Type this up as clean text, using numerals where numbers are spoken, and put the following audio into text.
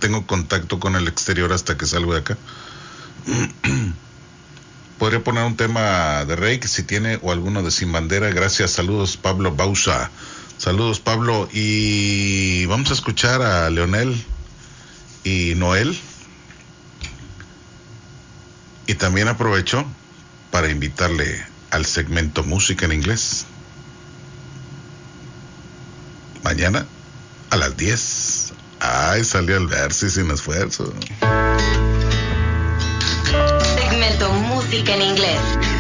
tengo contacto con el exterior hasta que salgo de acá. Podría poner un tema de Rake si tiene, o alguno de Sin Bandera. Gracias, saludos Pablo Bausa. Saludos Pablo, y vamos a escuchar a Leonel y Noel. Y también aprovecho para invitarle al segmento Música en Inglés. Mañana a las 10. Ay, salió el verso y sin esfuerzo. Segmento Música en Inglés.